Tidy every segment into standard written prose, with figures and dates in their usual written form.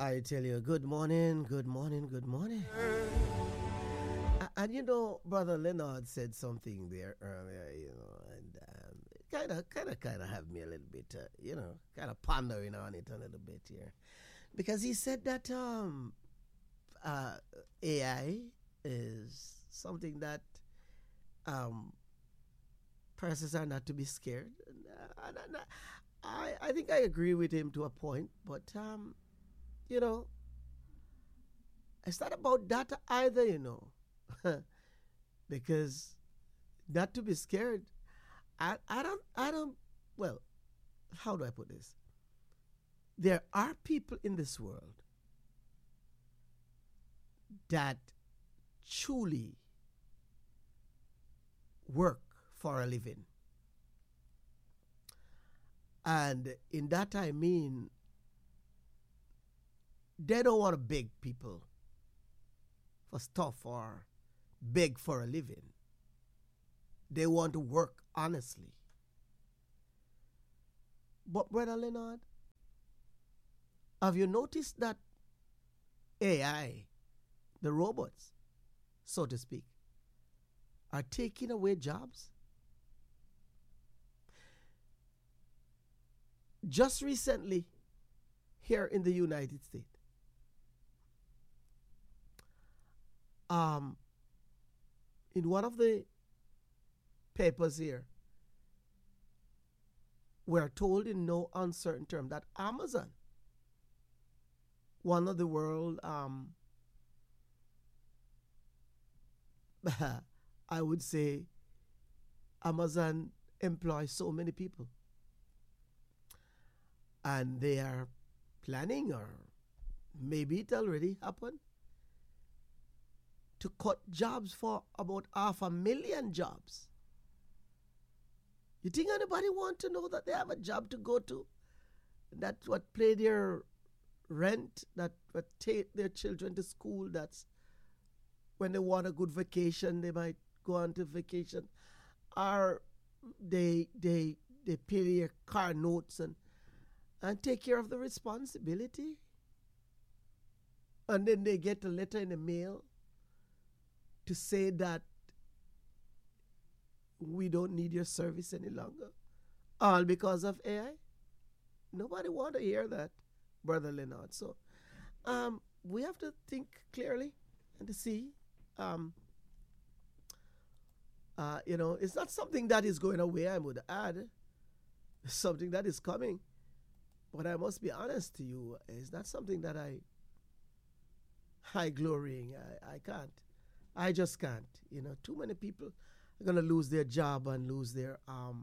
I tell you, good morning, good morning, good morning. And you know, Brother Leonard said something there earlier, and it kind of have me a little bit, kind of pondering on it a little bit here, because he said that uh, AI is something that um, persons are not to be scared. And I think I agree with him to a point, but you know, it's not about that either. Because not to be scared. I don't. Well, how do I put this? There are people in this world that truly work for a living, and in that I mean they don't want to beg people for stuff or beg for a living. They want to work honestly. But, Brother Leonard, have you noticed that AI, the robots, so to speak, are taking away jobs? Just recently, here in the United States, um, in one of the papers here, we're told in no uncertain term that Amazon, one of the world, I would say, Amazon employs so many people, and they are planning, or maybe it already happened, to cut jobs for about 500,000 jobs. You think anybody want to know that they have a job to go to? That's what pay their rent, that what take their children to school. That's when they want a good vacation, they might go on to vacation. Or they pay their car notes and take care of the responsibility. And then they get a letter in the mail to say that we don't need your service any longer, all because of AI. Nobody want to hear that, Brother Leonard. So we have to think clearly and to see, it's not something that is going away, I would add. It's something that is coming. But I must be honest to you, it's not something that I glory in. I can't. I just can't. Too many people are gonna lose their job and lose their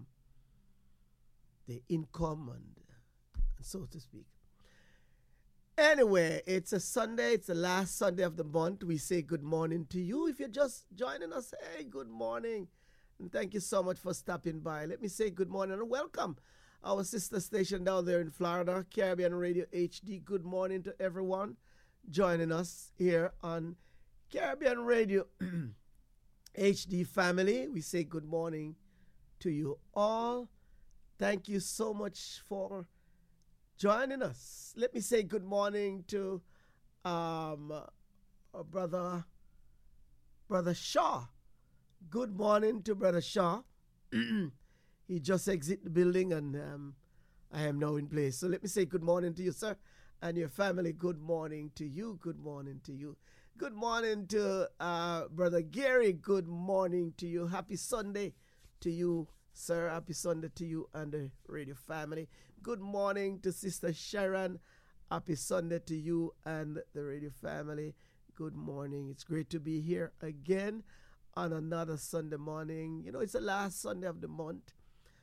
income and so to speak. Anyway, it's a Sunday. It's the last Sunday of the month. We say good morning to you. If you're just joining us, hey, good morning, and thank you so much for stopping by. Let me say good morning and welcome our sister station down there in Florida, Caribbean Radio HD. Good morning to everyone joining us here on Caribbean Radio HD family. We say good morning to you all. Thank you so much for joining us. Let me say good morning to our brother Shaw. Good morning to Brother Shaw. He just exited the building, and I am now in place. So let me say good morning to you, sir, and your family. Good morning to you. Good morning to you. Good morning to Brother Gary. Good morning to you. Happy Sunday to you, sir. Happy Sunday to you and the radio family. Good morning to Sister Sharon. Happy Sunday to you and the radio family. Good morning. It's great to be here again on another Sunday morning. It's the last Sunday of the month.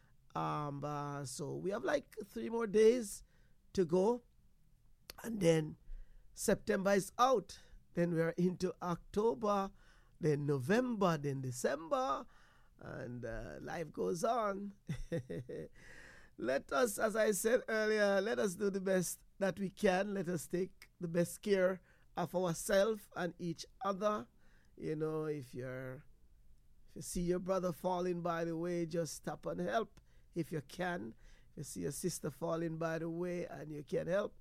So we have like 3 more days to go, and then September is out. Then we're into October, then November, then December, and life goes on. Let us, as I said earlier, let us do the best that we can. Let us take the best care of ourselves and each other. If you see your brother falling by the way, just stop and help if you can. If you see your sister falling by the way and you can help,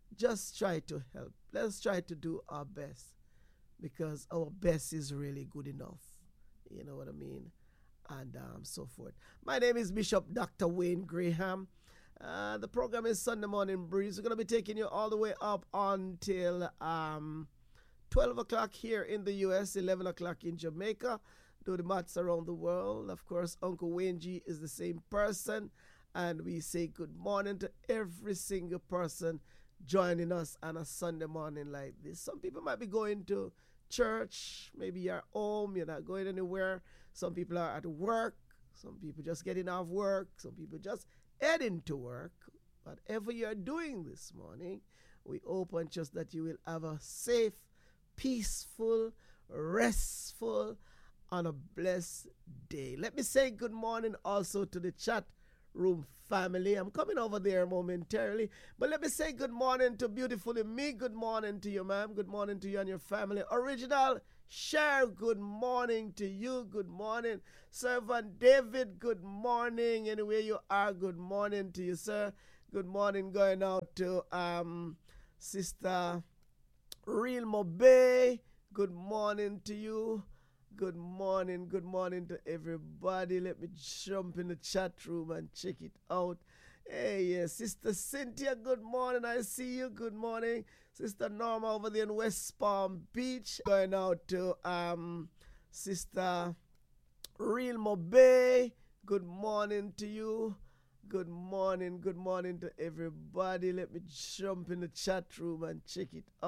just try to help. Let's try to do our best because our best is really good enough. You know what I mean? And so forth. My name is Bishop Dr. Wayne Graham. The program is Sunday Morning Breeze. We're going to be taking you all the way up until 12 o'clock here in the U.S., 11 o'clock in Jamaica. Do the maths around the world. Of course, Uncle Wayne G is the same person. And we say good morning to every single person joining us on a Sunday morning like this. Some people might be going to church. Maybe you're home. You're not going anywhere. Some people are at work. Some people just getting off work. Some people just heading to work. Whatever you're doing this morning, we hope and trust that you will have a safe, peaceful, restful, and a blessed day. Let me say good morning also to the chat room family. I'm coming over there momentarily, but let me say good morning to beautifully me. Good morning to you, ma'am. Good morning to you and your family. Original Cher, good morning to you. Good morning. Servant David, good morning. Anywhere you are, good morning to you, sir. Good morning going out to Sister Real Mobe. Good morning to you. Good morning to everybody. Let me jump in the chat room and check it out. Hey, yeah, Sister Cynthia, good morning. I see you. Good morning. Sister Norma over there in West Palm Beach. Going out to Sister Real Mobe. Good morning to you. Good morning to everybody. Let me jump in the chat room and check it out.